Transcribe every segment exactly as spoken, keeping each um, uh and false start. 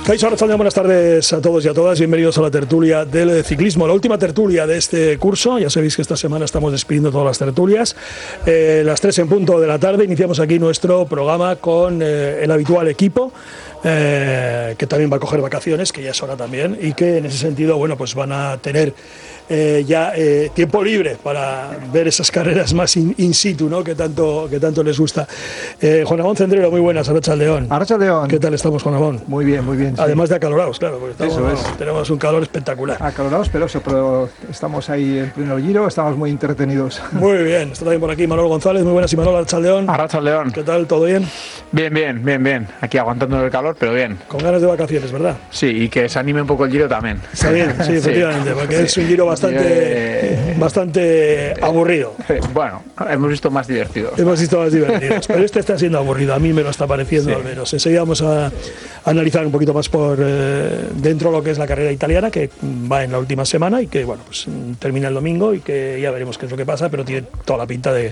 Kaixo, arratsaldeon, buenas tardes a todos y a todas. Bienvenidos a la tertulia del ciclismo, la última tertulia de este curso. Ya sabéis que esta semana estamos despidiendo todas las tertulias. Eh, las tres en punto de la tarde iniciamos aquí nuestro programa con eh, el habitual equipo. Eh, que también va a coger vacaciones, que ya es hora también, y que en ese sentido, bueno, pues van a tener eh, ya eh, tiempo libre para ver esas carreras más in, in situ, ¿no? Que tanto, que tanto les gusta. Eh, Juan Ramón Cendrero, muy buenas, arratsaldeon. Arratsaldeon. ¿Qué tal estamos, Juan Ramón? Muy bien, muy bien. Además sí. de acalorados, claro, porque estamos, Eso es. tenemos un calor espectacular. Acalorados, pero, eso, pero estamos ahí en pleno giro, estamos muy entretenidos. Muy bien, está también por aquí Manuel González, muy buenas, y Manuel, arratsaldeon. Arratsaldeon. ¿Qué tal, todo bien? Bien, bien, bien, bien. Aquí aguantando el calor, pero bien. Con ganas de vacaciones, ¿verdad? Sí, y que se anime un poco el giro también. Está bien, sí, efectivamente, porque sí. Es un giro bastante, eh, bastante aburrido. Eh, bueno, hemos visto más divertidos. Hemos visto más divertidos, pero este está siendo aburrido, a mí me lo está pareciendo, sí. Al menos. Enseguida vamos a, a analizar un poquito más por eh, dentro de lo que es la carrera italiana, que va en la última semana y que, bueno, pues termina el domingo y que ya veremos qué es lo que pasa, pero tiene toda la pinta de,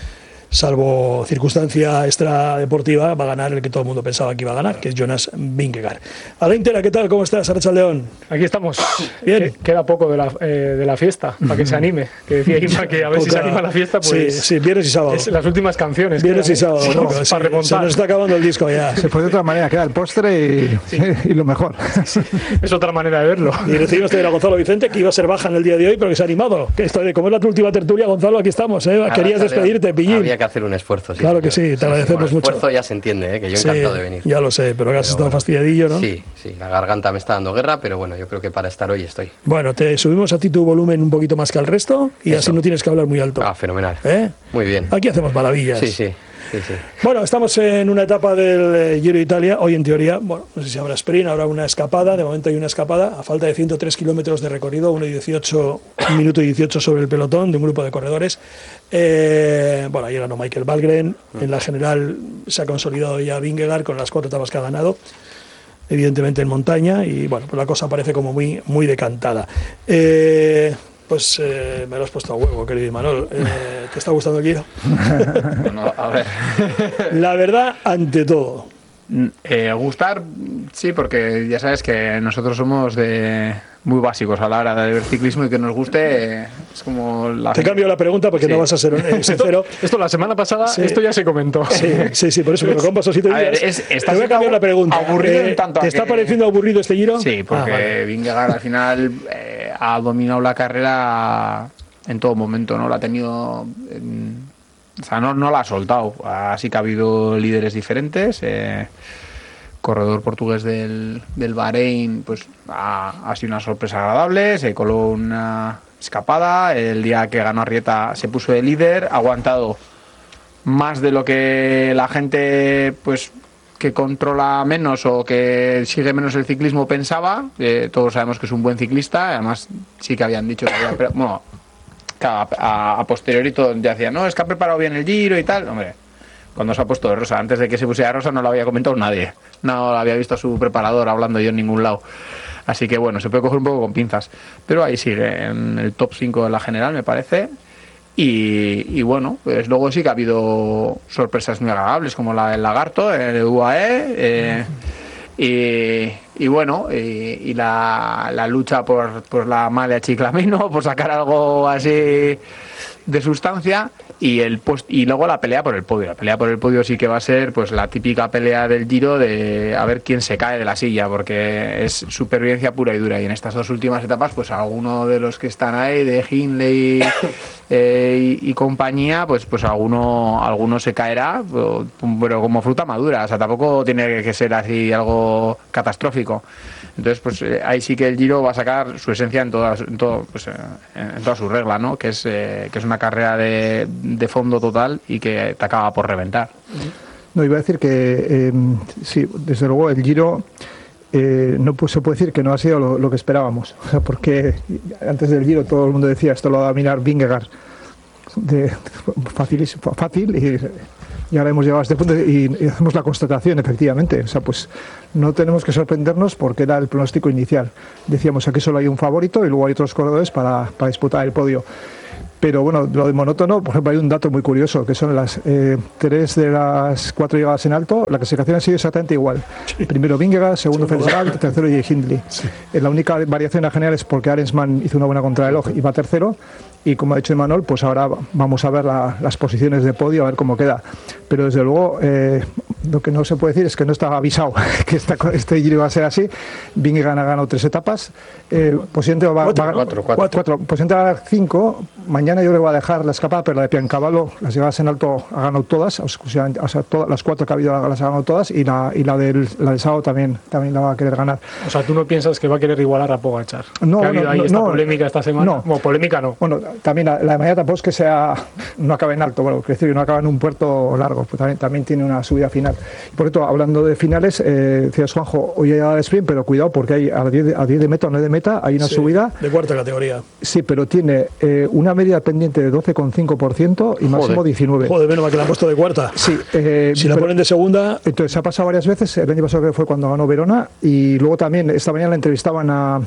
salvo circunstancia extradeportiva, va a ganar el que todo el mundo pensaba que iba a ganar, que es Jonas Vingegaard. Alain Tera, ¿qué tal? ¿Cómo estás, arratsaldeon? Aquí estamos. Bien. Queda poco de la, eh, de la fiesta, para que se anime. Que decía Isma que a ver Poca... si se anima la fiesta, pues... Sí, sí, viernes y sábado. Es las últimas canciones. Viernes y sábado, ¿no? ¿no? Pero sí, para remontar. Se nos está acabando el disco ya. Se puede de otra manera, queda el postre y, sí. y lo mejor. Sí, es otra manera de verlo. Y recibimos también a Gonzalo Vicente, que iba a ser baja en el día de hoy, pero que se ha animado. Que esto de, como es la tu última tertulia, Gonzalo, aquí estamos, ¿eh? Querías despedirte, pillín. Había que hacer un esfuerzo, sí. Claro que sí, te agradecemos bueno, mucho. El esfuerzo ya se entiende, ¿eh? Que yo sí, encantado de venir. Ya lo sé, pero, pero has estado bueno, fastidiadillo, ¿no? Sí, sí, la garganta me está dando guerra, pero bueno, yo creo que para estar hoy estoy. Bueno, te subimos a ti tu volumen un poquito más que al resto y Eso. Así no tienes que hablar muy alto. Ah, fenomenal. ¿Eh? Muy bien. Aquí hacemos maravillas. Sí, sí. Sí, sí. Bueno, estamos en una etapa del Giro de Italia. Hoy, en teoría, bueno, no sé si habrá sprint, habrá una escapada. De momento hay una escapada. A falta de ciento tres kilómetros de recorrido, uno dieciocho, un minuto y dieciocho sobre el pelotón de un grupo de corredores. Eh, bueno, ayer ganó Michael Valgren. En la general se ha consolidado ya Vingegaard con las cuatro etapas que ha ganado. Evidentemente en montaña. Y bueno, pues la cosa parece como muy, muy decantada. Eh... Pues eh, me lo has puesto a huevo, querido Imanol. Eh, ¿Te está gustando el Giro? Bueno, a ver. La verdad, ante todo. Eh, gustar, sí, porque ya sabes que nosotros somos de muy básicos a la hora de ver ciclismo y que nos guste eh, es como la... Te cambio la pregunta porque sí. No vas a ser eh, sincero. Esto, esto la semana pasada, sí. Esto ya se comentó. Sí, sí, sí, por eso me lo compras siete días. A ver, es, te voy a cambiar la pregunta. Aburrido eh, en tanto ¿Te a está que... pareciendo aburrido este Giro? Sí, porque ah, vale. Vingegaard al final eh, ha dominado la carrera en todo momento, ¿no? La ha tenido... En, o sea, no, no la ha soltado. Así que ha habido líderes diferentes. Eh, corredor portugués del, del Bahrein, pues ha, ha sido una sorpresa agradable, se coló una escapada, el día que ganó Arrieta se puso de líder, ha aguantado más de lo que la gente pues que controla menos o que sigue menos el ciclismo pensaba, eh, todos sabemos que es un buen ciclista, además sí que habían dicho que había, bueno, que a, a, a posteriori todo ya decían, no, es que ha preparado bien el Giro y tal, hombre. Cuando se ha puesto de rosa, antes de que se pusiera de rosa no lo había comentado nadie, no lo había visto a su preparador hablando yo en ningún lado, así que bueno, se puede coger un poco con pinzas, pero ahí sigue en el top cinco de la general me parece, y, y bueno, pues luego sí que ha habido sorpresas muy agradables como la del Lagarto, el U A E, eh, y, y bueno, y, y la, la lucha por, por la Maglia Ciclamino, por sacar algo así de sustancia, y el post, y luego la pelea por el podio. La pelea por el podio sí que va a ser pues la típica pelea del Giro de a ver quién se cae de la silla, porque es supervivencia pura y dura, y en estas dos últimas etapas pues alguno de los que están ahí, de Hindley eh, y, y compañía, pues pues alguno alguno se caerá, pero, pero como fruta madura, o sea, tampoco tiene que ser así algo catastrófico. Entonces, pues eh, ahí sí que el Giro va a sacar su esencia en toda, en todo, pues, eh, en toda su regla, ¿no? Que es eh, que es una carrera de, de fondo total y que te acaba por reventar. No, iba a decir que eh, sí, desde luego el Giro eh, no pues, se puede decir que no ha sido lo, lo que esperábamos, o sea, porque antes del Giro todo el mundo decía esto lo va a dominar Vingegaard de, de, fácil, fácil y y ahora hemos llegado a este punto y, y hacemos la constatación, efectivamente. O sea, pues no tenemos que sorprendernos porque era el pronóstico inicial. Decíamos aquí solo hay un favorito y luego hay otros corredores para, para disputar el podio. Pero bueno, lo de monótono, por ejemplo, hay un dato muy curioso, que son las eh, tres de las cuatro llegadas en alto, la clasificación ha sido exactamente igual. Sí. Primero Vingegaard, segundo Fitzgerald, tercero Jay Hindley. Sí. Eh, la única variación en general es porque Arensman hizo una buena contrarreloj y va tercero. Y como ha dicho Imanol, pues ahora vamos a ver la, las posiciones de podio, a ver cómo queda. Pero desde luego, eh, lo que no se puede decir es que no estaba avisado que esta, este Giro iba a ser así. Vingegaard ha ganado tres etapas. Eh, posiblemente va, cuatro, va, cuatro, cuatro. cuatro, posiblemente va a ganar cinco. Mañana yo le voy a dejar la escapada, pero la de Piancavallo, las llegadas en alto ha ganado todas. O sea, todas las cuatro que ha habido las ha ganado todas. Y la, y la, del, la del sábado también, también la va a querer ganar. O sea, ¿tú no piensas que va a querer igualar a Pogačar? No, ¿Que ha habido no, ahí no, esta no, polémica esta semana? No. Bueno, polémica no. Bueno, también la, la de mañana tampoco es que sea no acaba en alto, bueno, quiero decir que no acaba en un puerto largo, pues también, también tiene una subida final. Por cierto, hablando de finales, eh, decías Juanjo, hoy hay llegado al sprint, pero cuidado porque hay a diez de, a diez de meta o nueve de meta hay una sí, subida de cuarta categoría. Sí, pero tiene eh, una media pendiente de doce coma cinco por ciento y máximo Joder. diecinueve. Joder, menos mal que la han puesto de cuarta. Sí, eh, si la pero, ponen de segunda. Entonces se ha pasado varias veces, el año pasado que fue cuando ganó Verona, y luego también esta mañana la entrevistaban a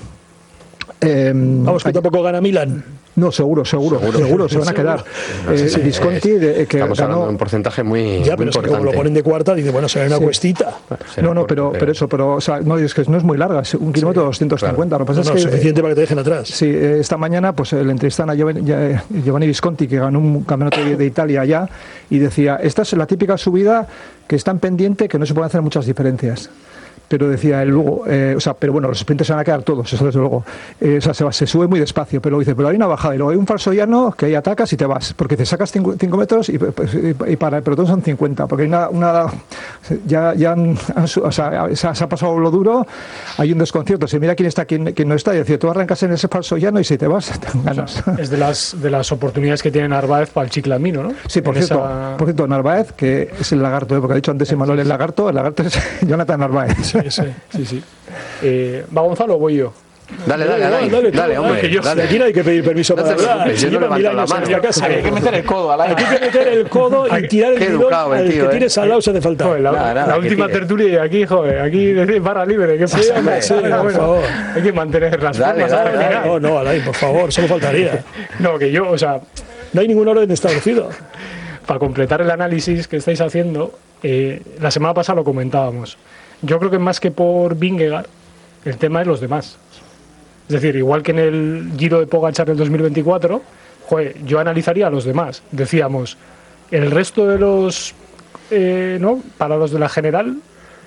Eh, Vamos, que tampoco gana Milan. No, seguro, seguro, seguro, seguro se van a quedar. No sé eh, si Visconti, es, de, que estamos ganó, hablando de un porcentaje muy, ya, muy pero es que importante. como lo ponen de cuarta, dice, bueno, será una sí. cuestita. No, no, pero, pero eso, pero o sea, no, es que no es muy larga, es un kilómetro sí, doscientos cincuenta. Claro. Lo que pasa no, es no, que suficiente para que te dejen atrás. Sí, esta mañana pues le entrevistan a Giovanni Visconti, que ganó un campeonato de, de Italia allá, y decía, esta es la típica subida que es tan pendiente que no se pueden hacer muchas diferencias. Pero decía él luego, eh, o sea, pero bueno, los sprinters se van a quedar todos, eso desde luego. Eh, o sea, se, va, se sube muy despacio, pero dice, pero hay una bajada y luego hay un falso llano que ahí atacas y te vas, porque te sacas cinco metros y, y, y para el pelotón son cincuenta, porque hay una, una ya, ya han, han, o sea, se ha, se ha pasado lo duro, hay un desconcierto, se mira quién está, quién, quién no está, y decía, tú arrancas en ese falso llano y si te vas, te ganas. O sea, es de las, de las oportunidades que tiene Narváez para el Chiclamino, ¿no? Sí, por cierto, esa... por cierto, Narváez, que es el lagarto, ¿eh? Porque ha dicho antes Imanol el lagarto, el lagarto es Jonathan Narváez. Sí, sí, sí. sí. Eh, ¿Va Gonzalo o voy yo? Dale, dale, dale, dale, dale, hombre. Que yo, dale. Aquí no hay que pedir permiso no para hablar. Yo no levanto la mano. Hay que meter el codo al aire. Hay que meter el codo y tirar el bidón al que tires al lado se hace falta. Joder, la, nada, nada, la última tertulia aquí, joder, aquí barra libre. ¿Qué pasa? Sí, sí, bueno, por favor. Hay que mantener las dale, formas. dale, dale. No, no, Alain, por favor, solo faltaría. No, que yo, o sea... No hay ningún orden establecido. Para completar el análisis que estáis haciendo, eh, la semana pasada lo comentábamos. Yo creo que más que por Vingegaard, el tema es los demás. Es decir, igual que en el Giro de Pogačar del dos mil veinticuatro, joder, yo analizaría a los demás. Decíamos, el resto de los, eh, ¿no? Para los de la general,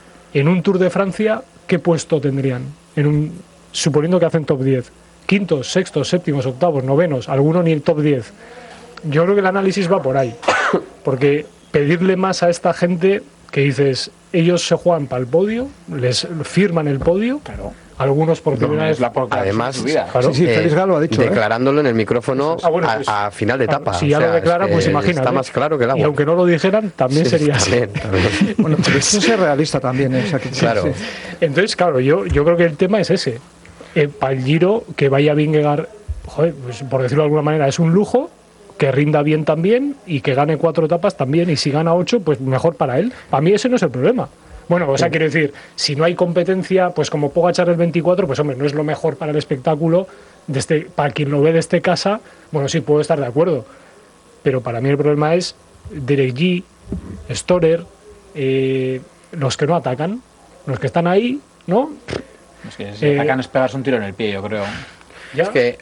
en un Tour de Francia, ¿qué puesto tendrían? En un, suponiendo que hacen top diez. Quintos, sextos, séptimos, octavos, novenos, alguno ni el top diez. Yo creo que el análisis va por ahí. Porque pedirle más a esta gente que dices, ellos se juegan para el podio, les firman el podio, claro. Algunos por primera vez. Además, claro. sí, sí, Félix Galo ha dicho, declarándolo ¿eh? en el micrófono ah, bueno, pues, a, a final de etapa. Si ya o sea, lo declara, es pues imagínate. Está más claro que el agua. Y aunque no lo dijeran, también sí, sería también, así. También. Bueno, pero eso es realista también. ¿eh? O sea, que, claro. Sí. Entonces, claro, yo, yo creo que el tema es ese. Eh, para el Giro, que vaya Vingegaard, joder, pues, por decirlo de alguna manera, es un lujo. Que rinda bien también y que gane cuatro etapas también. Y si gana ocho, pues mejor para él. Para mí ese no es el problema. Bueno, o sea, quiero decir, si no hay competencia, pues como Pogačar el veinticuatro, pues hombre, no es lo mejor para el espectáculo, de este, para quien lo ve desde casa, bueno, sí, puedo estar de acuerdo, pero para mí el problema es Derek G, Storer, eh, los que no atacan, los que están ahí, ¿no? Es que si eh, atacan es pegarse un tiro en el pie, yo creo. ¿Ya? Es que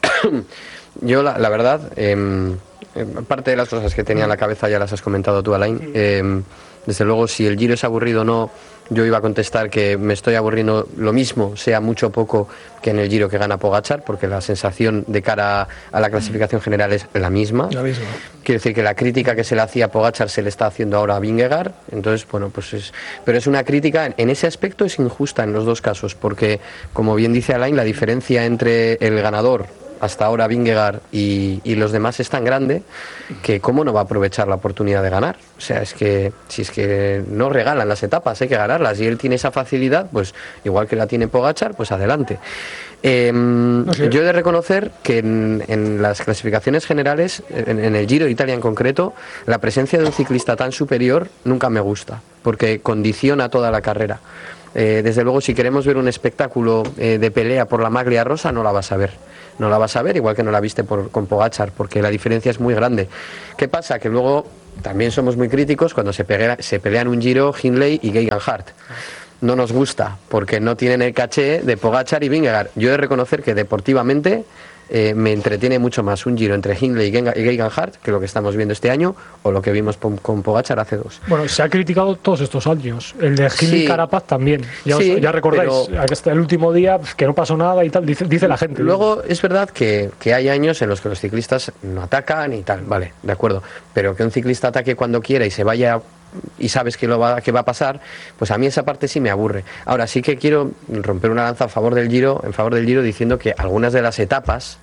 yo, la, la verdad, eh, parte de las cosas que tenía en la cabeza ya las has comentado tú, Alain. Eh, desde luego, si el Giro es aburrido o no, yo iba a contestar que me estoy aburriendo lo mismo, sea mucho o poco, que en el Giro que gana Pogačar, porque la sensación de cara a la clasificación general es la misma. La misma. Quiero decir que la crítica que se le hacía a Pogačar se le está haciendo ahora a Vingegaard, entonces, bueno, pues es... Pero es una crítica, en ese aspecto es injusta en los dos casos, porque, como bien dice Alain, la diferencia entre el ganador hasta ahora Vingegaard y, y los demás es tan grande que cómo no va a aprovechar la oportunidad de ganar. O sea, es que si es que no regalan las etapas, hay que ganarlas, y él tiene esa facilidad, pues igual que la tiene Pogačar, pues adelante. Eh, no sé. Yo he de reconocer que en, en las clasificaciones generales, en, en el Giro de Italia en concreto, la presencia de un ciclista tan superior nunca me gusta, porque condiciona toda la carrera. Eh, desde luego, si queremos ver un espectáculo eh, de pelea por la maglia rosa, no la vas a ver. No la vas a ver, igual que no la viste por, con Pogačar, porque la diferencia es muy grande. ¿Qué pasa? Que luego también somos muy críticos cuando se, pelea, se pelean un Giro Hindley y Geoghegan Hart. No nos gusta, porque no tienen el caché de Pogačar y Vingegaard. Yo he de reconocer que deportivamente eh, me entretiene mucho más un Giro entre Hindley y Geoghegan Hart que lo que estamos viendo este año o lo que vimos con, con Pogačar hace dos. Bueno, se ha criticado todos estos años. El de Hindley Sí. Carapaz también. Ya, Sí, os, ya recordáis, pero- hasta el último día pues, que no pasó nada y tal, dice, dice la gente. Luego es verdad que, que hay años en los que los ciclistas no atacan y tal, vale, de acuerdo, pero que un ciclista ataque cuando quiera y se vaya y sabes que lo va, que va a pasar, pues a mí esa parte sí me aburre. Ahora sí que quiero romper una lanza a favor del Giro, en favor del Giro, diciendo que algunas de las etapas,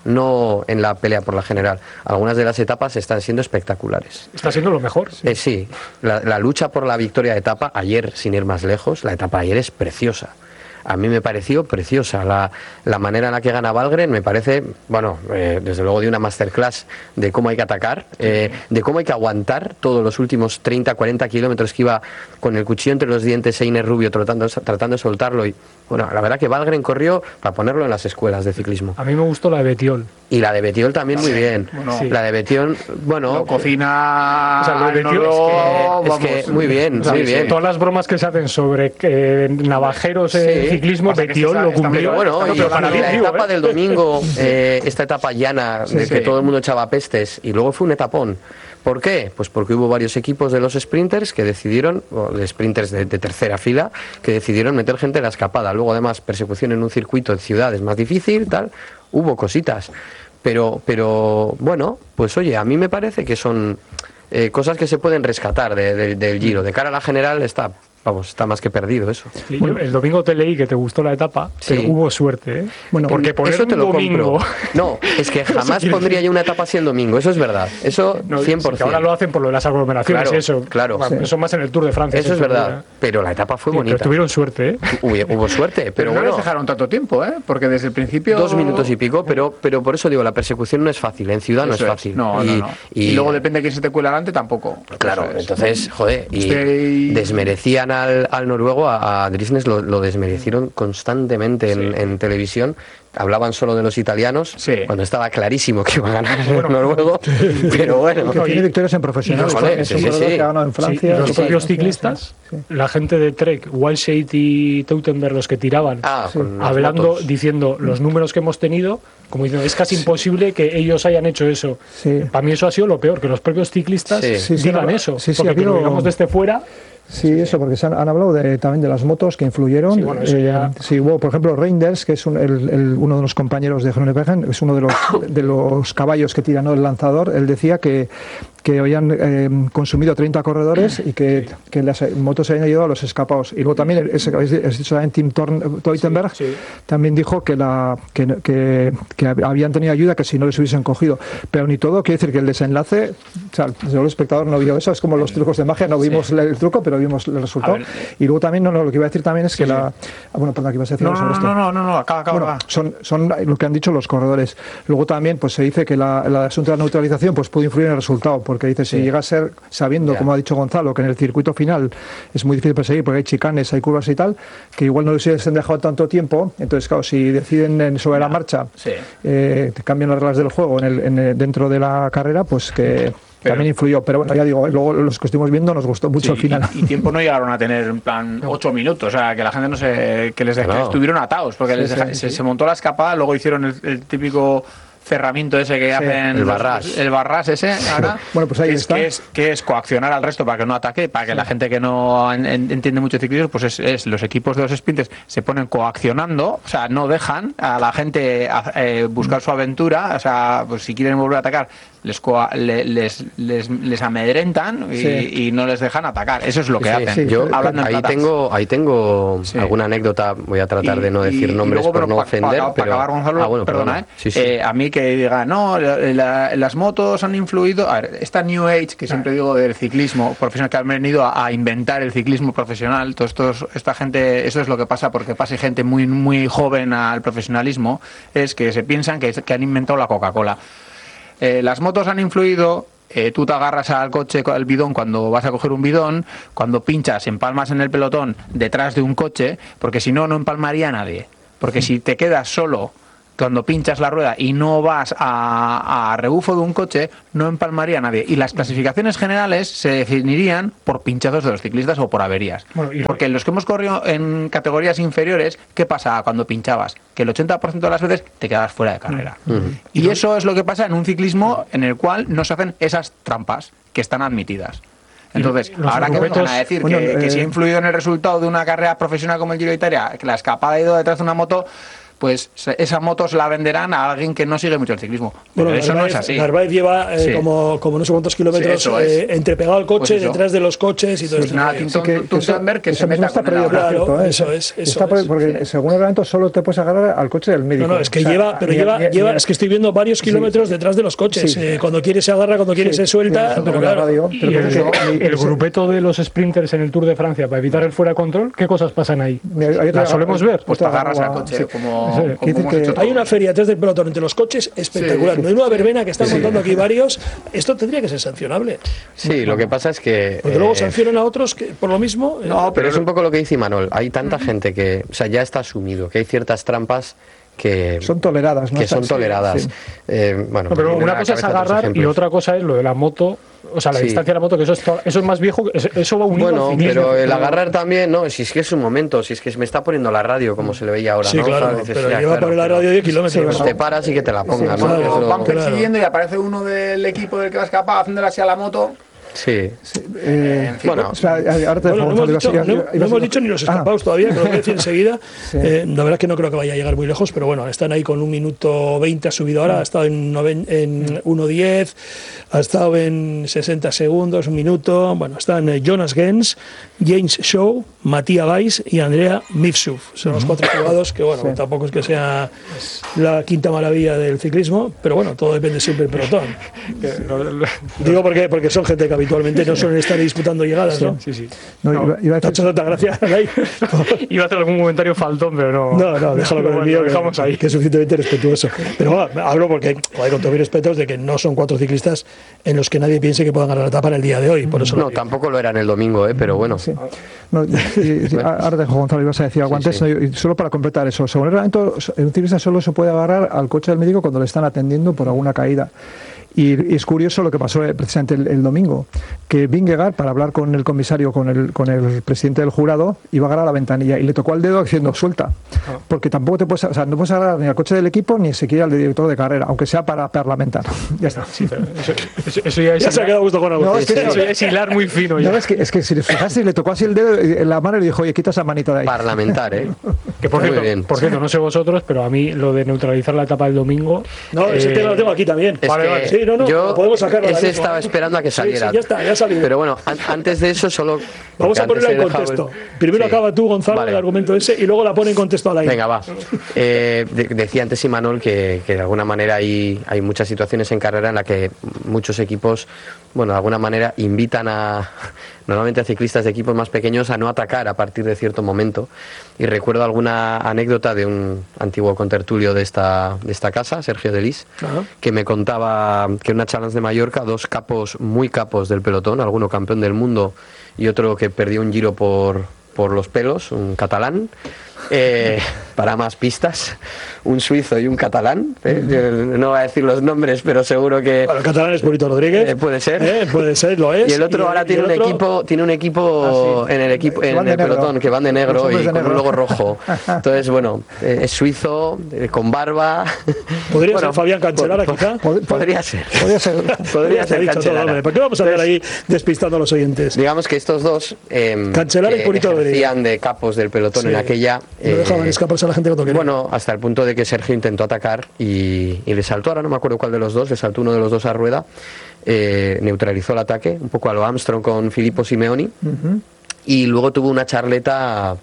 no en la pelea por la general, algunas de las etapas están siendo espectaculares. Está siendo lo mejor. Sí. Eh, sí, la, la lucha por la victoria de etapa, ayer, sin ir más lejos, la etapa de ayer es preciosa. A mí me pareció preciosa. La, la manera en la que gana Valgren me parece, bueno, eh, desde luego de una masterclass de cómo hay que atacar, eh, de cómo hay que aguantar todos los últimos treinta, cuarenta kilómetros que iba con el cuchillo entre los dientes Einer Rubio tratando, tratando de soltarlo. Y bueno, la verdad que Valgren corrió para ponerlo en las escuelas de ciclismo. A mí me gustó la de Betiol. Y la de Betiol también muy bien. Bueno, Sí. La de Betiol, bueno, Lo cocina. O sea, lo de al Betiol es noruego, es que vamos. muy bien, O sea, muy bien. Todas las bromas que se hacen sobre eh, navajeros en Sí. ciclismo, Pasa que Betiol está- lo está muy cumplió. Pero bueno, No, y pero para la mí, digo, etapa ¿eh? del domingo, eh, esta etapa llana, de que sí. todo el mundo echaba pestes, y luego fue un etapón. ¿Por qué? Pues porque hubo varios equipos de los sprinters que decidieron, o de sprinters de, de tercera fila, que decidieron meter gente en la escapada. Luego, además, persecución en un circuito en ciudad es más difícil, tal. Hubo cositas. Pero, pero bueno, pues oye, a mí me parece que son eh, cosas que se pueden rescatar de- de- del Giro. De cara a la general está, vamos, está más que perdido eso. Sí, yo el domingo te leí que te gustó la etapa, Sí. pero hubo suerte, ¿eh? Bueno, porque poner Eso te un lo domingo... compro. No, es que jamás quiere pondría decir- yo una etapa así el domingo, eso es verdad. Eso No, cien sí, por que ciento. ahora lo hacen por lo de las aglomeraciones Claro, y eso. claro. Bueno, Sí. Eso más en el Tour de Francia. Eso es sin verdad, duda. pero la etapa fue Sí, bonita. pero tuvieron suerte, ¿eh? Hubo, hubo suerte, pero, Pero no bueno, les dejaron tanto tiempo, ¿eh? Porque desde el principio. dos minutos y pico, pero, pero por eso digo, la persecución no es fácil, en ciudad no es Eso fácil. No, y, no, no. Y, y- luego depende de quién se te cuela adelante, tampoco. Claro, Eso es. entonces, joder, y Estoy- desmerecían al, al noruego, a, a Drisnes lo, lo desmerecieron constantemente en, en televisión. Hablaban solo de los italianos, Sí. cuando estaba clarísimo que iba a ganar el noruego, pero bueno. que tiene y- victorias en profesionales. joder, es sí, un sí, corredor sí. que ha ganado en Sí, Francia. y los sí, propios sí, ciclistas, sí, sí. la gente de Trek, Walshade y Teutenberg, los que tiraban, Ah, con las hablando, motos. diciendo los números que hemos tenido, como diciendo, es casi imposible que ellos hayan hecho eso. Sí. Para mí eso ha sido lo peor, que los propios ciclistas Sí. Sí, sí, digan no, eso. sí, sí, porque ha que lo habido- digamos desde fuera, Sí, eso, porque se han, han hablado de, también de las motos que influyeron. Sí, bueno, eso Eh, ya- sí, hubo, por ejemplo, Reinders, que es un- el- el- uno de los compañeros de Groenewegen, es uno de los, de los caballos que tiran el lanzador. Él decía que, que habían eh, consumido treinta corredores y que, que las motos se habían ayudado a los escapados. Y luego también, ese que habéis habéis dicho también, Tim Thorn- Teutenberg, Sí, sí. también dijo que, la, que, que, que habían tenido ayuda que si no les hubiesen cogido. Pero ni todo, quiere decir que el desenlace, o sea, desde luego el espectador no vio eso, es como los trucos de magia, no vimos el truco, pero vimos el resultado. A ver, Y luego también, no, no, lo que iba a decir también es que la... ah, bueno, perdón, que ibas a decir No, algo sobre no, esto. no, no, no, no, acaba, acaba. Bueno, acaba. son, son lo que han dicho los corredores. Luego también pues se dice que la, el asunto de la neutralización pues puede influir en el resultado, porque dice, si llega a ser, sabiendo, Ya. como ha dicho Gonzalo, que en el circuito final es muy difícil perseguir porque hay chicanes, hay curvas y tal, que igual no les hubiesen dejado tanto tiempo, entonces claro, si deciden en- sobre la marcha, Sí. eh, cambian las reglas del juego en el, en el- dentro de la carrera, pues que Pero- también influyó. Pero bueno, ya digo, luego los que estuvimos viendo nos gustó mucho Sí, el final. Y, y tiempo no llegaron a tener en plan ocho minutos, o sea, que la gente no se. que les deja- Claro. estuvieron atados, porque Sí, les deja- sí, se, sí. se montó la escapada, luego hicieron el, el típico cerramiento ese que hacen el los- barrás. el barrás ese ahora, Bueno, pues ahí que, es, está. que, es, que es coaccionar al resto para que no ataque, para que la gente que no en- en- entiende mucho de ciclismo, pues es, es los equipos de los sprinters se ponen coaccionando, o sea, no dejan a la gente a- eh, buscar su aventura, o sea, pues si quieren volver a atacar les coa- le- les, les, les amedrentan y, Sí. y no les dejan atacar. Eso es lo que Sí, hacen. sí, yo Hablando en ahí plata. tengo, ahí tengo Sí. alguna anécdota, voy a tratar de no Y- decir y- nombres y luego, por pero no pa- ofender, para, pero acabar, Gonzalo, ah, bueno, perdona, perdona. ¿eh? Sí, sí. Eh, a mí que diga, no, la- la- las motos han influido. A ver, esta New Age que siempre digo del ciclismo profesional, que han venido a, a inventar el ciclismo profesional, todo esto, esta gente, eso es lo que pasa porque pase gente muy, muy joven al profesionalismo, es que se piensan que, que han inventado la Coca-Cola. Eh, las motos han influido eh, tú te agarras al coche, al bidón cuando vas a coger un bidón, cuando pinchas, empalmas en el pelotón detrás de un coche, porque si no, no empalmaría a nadie. Porque si te quedas solo cuando pinchas la rueda y no vas a, a rebufo de un coche, no empalmaría a nadie. Y las clasificaciones generales se definirían por pinchazos de los ciclistas o por averías. Bueno, y... Porque los que hemos corrido en categorías inferiores, ¿qué pasa cuando pinchabas? Que el ochenta por ciento de las veces te quedabas fuera de carrera. Uh-huh. Y eso es lo que pasa en un ciclismo en el cual no se hacen esas trampas que están admitidas. Entonces, ahora que vengan a decir bueno, que, eh... que si ha influido en el resultado de una carrera profesional como el Giro de Italia, que la escapada ha ido detrás de una moto, pues esa moto se la venderán a alguien que no sigue mucho el ciclismo. Pero bueno, eso Narváez, no es así. Narváez lleva eh, sí. como, como no sé cuántos kilómetros sí, eh, entrepegado al coche, pues detrás de los coches y todo pues esto. Nada, Tinton, que, que, que, que se meta con el claro, ¿eh? Eso es. Eso está es. Porque sí. según el reglamento solo te puedes agarrar al coche del médico. No, no, es que o sea, lleva, pero ni, lleva, ni, lleva ni, es que estoy viendo varios kilómetros sí. detrás de los coches. Sí. Eh, cuando quiere se agarra, cuando quiere sí. se suelta. Sí, pero claro. radio, y el, el, el grupeto de los sprinters en el Tour de Francia para evitar el fuera de control, ¿qué cosas pasan ahí? ¿Las solemos ver? Pues te agarras al coche como hay una feria atrás del pelotón entre los coches espectacular. Sí. No hay una verbena que están sí. montando aquí varios. Esto tendría que ser sancionable. Sí, lo que pasa es que... Porque eh, luego sancionan a otros que por lo mismo... No, eh, pero, pero es un poco lo que dice Imanol. Hay tanta uh-huh. gente que... O sea, ya está asumido que hay ciertas trampas que son toleradas, ¿no? Que son toleradas. Sí. Eh, bueno, no, pero una cosa es agarrar y otra cosa es lo de la moto. O sea, la sí. distancia de la moto, que eso es, eso es más viejo, eso va unido bueno, al ciclismo. Pero el agarrar también, no, si es que es un momento, si es que me está poniendo la radio, como se le veía ahora, sí, ¿no? claro, o sea, dices, pero ya, lleva claro, por la radio diez kilómetros. Pues te paras y que te la pongas, sí, ¿no? Claro, lo... van persiguiendo y aparece uno del equipo del que va a escapar haciéndole así a la moto. Sí. sí. Eh, en fin, bueno, o sea, ahora bueno, no, hemos dicho, no, no hemos dicho ni los escapados ah. todavía, que lo voy a decir enseguida. Sí. Eh, la verdad es que no creo que vaya a llegar muy lejos, pero bueno, están ahí con un minuto veinte, ha subido ahora, ha estado en, en uno diez, ha estado en sesenta segundos, un minuto. Bueno, están eh, Jonas Gens, James Shaw, Matías Weiss y Andrea Mifsud. Son los cuatro jugados que, bueno, sí. tampoco es que sea la quinta maravilla del ciclismo, pero bueno, todo depende siempre del pelotón. Digo porque, porque son gente que habitualmente no suelen estar disputando llegadas, ¿no? Sí, sí. No, no, iba, iba a ¿te ha hecho tanta gracia? Iba a hacer algún comentario faltón, pero no. No, no, déjalo con el mío, dejamos ahí. Que es suficientemente respetuoso. Pero bueno, hablo porque, joder, con todos mis respetos, de que no son cuatro ciclistas en los que nadie piense que puedan ganar la etapa en el día de hoy. Por eso no, tampoco lo eran el domingo, ¿eh? Pero bueno. Sí. No, y, y, ahora dejo, Gonzalo, ibas a decir algo sí, antes, sí. No, y solo para completar eso. Según el reglamento, un ciclista solo se puede agarrar al coche del médico cuando le están atendiendo por alguna caída. Y, y es curioso lo que pasó eh, precisamente el, el domingo, que Vingegaard, para hablar con el comisario, con el, con el presidente del jurado, iba a agarrar la ventanilla y le tocó al dedo diciendo suelta, ah. porque tampoco te puedes, o sea, no puedes agarrar ni al coche del equipo ni siquiera al director de carrera, aunque sea para parlamentar. Ya está. Sí, eso, eso, eso ya, es ya se ha quedado gusto con algo. No, es que eso ya es hilar muy fino. Ya. No, es, que, es que si le fijaste, le tocó así el dedo en la mano y le dijo, oye, quita esa manita de ahí. Parlamentar, ¿eh? Que por cierto, bien. por cierto, no sé vosotros, pero a mí lo de neutralizar la etapa del domingo... No, eh, ese tema lo tengo aquí también. Vale, vale. Sí, no, no, yo, podemos sacarlo. Ese estaba esperando a que saliera. Sí, sí, ya está, ya ha salido. Pero bueno, an antes de eso solo... Vamos a ponerlo en contexto. Dejado... Primero sí. acaba tú, Gonzalo, vale. el argumento ese, y luego la pone en contexto a la Venga, va. Eh, de decía antes Imanol que, que de alguna manera hay, hay muchas situaciones en carrera en las que muchos equipos, bueno, de alguna manera invitan a... normalmente a ciclistas de equipos más pequeños a no atacar a partir de cierto momento. Y recuerdo alguna anécdota de un antiguo contertulio de esta, de esta casa, Sergio Delis, uh-huh. que me contaba que en una Challenge de Mallorca, dos capos muy capos del pelotón, alguno campeón del mundo y otro que perdió un Giro por, por los pelos, un catalán, eh, para más pistas, un suizo y un catalán, ¿eh? Yo no voy a decir los nombres, pero seguro que... Bueno, el catalán es Purito Rodríguez. Eh, puede ser. Eh, puede ser, lo es. Y el otro y, ahora tiene un, otro... equipo, tiene un equipo ah, sí. en el equipo en el pelotón que van de negro y de con negro. Un logo rojo. Entonces, bueno, eh, es suizo, eh, con barba. ¿Podría bueno, ser Fabián Cancellara, po quizá? Pod podría ser. Podría ser. Podría ser Cancellara. ¿Por qué vamos a andar ahí despistando a los oyentes? Digamos que estos dos eh, Cancellara y Purito Rodríguez ejercían de capos del pelotón sí. en aquella... No eh, dejaban escaparse a la gente cuando quería. Bueno, hasta el punto de que Sergio intentó atacar y, y le saltó, ahora no me acuerdo cuál de los dos, le saltó uno de los dos a rueda, eh, neutralizó el ataque, un poco a lo Armstrong con Filippo Simeoni, uh-huh. y luego tuvo una charleta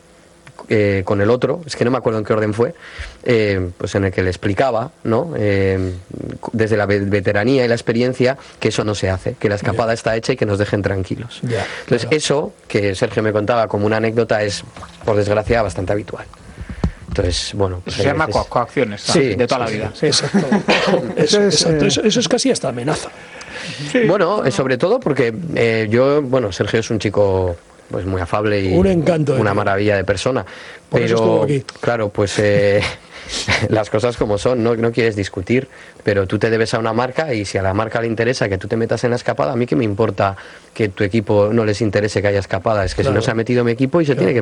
eh, con el otro, es que no me acuerdo en qué orden fue, eh, pues en el que le explicaba, ¿no? Eh, desde la veteranía y la experiencia, que eso no se hace, que la escapada yeah. está hecha y que nos dejen tranquilos. Yeah, Entonces claro. eso, que Sergio me contaba como una anécdota, es, por desgracia, bastante habitual. Entonces, bueno, pues se llama co coacciones, sí, de toda sí, la vida. Sí, exacto. eso, es, exacto. Eso, eso es casi hasta amenaza. Sí. Bueno, eh, sobre todo porque eh, yo, bueno, Sergio es un chico pues muy afable y un encanto, una tío. maravilla de persona. Por eso estuvo Pero, aquí. claro, pues eh, las cosas como son, ¿no? No quieres discutir, pero tú te debes a una marca y si a la marca le interesa que tú te metas en la escapada, a mí qué me importa que tu equipo no les interese que haya escapada, es que Claro. si no se ha metido mi equipo y se Claro. tiene que